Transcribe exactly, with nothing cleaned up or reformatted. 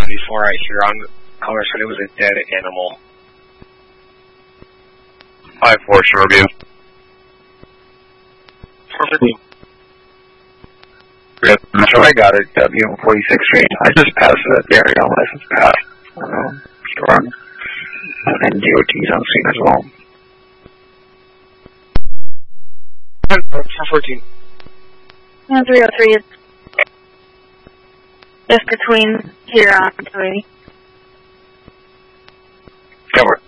before I hear on caller said it was a dead animal. five four, short review. four fifteen. Yep. So I got it, W forty-six Street. I just passed the burial license pass. Um, sure. And D O T's on scene as well. four fourteen. No, three oh three is just between here on two eighty. Cover.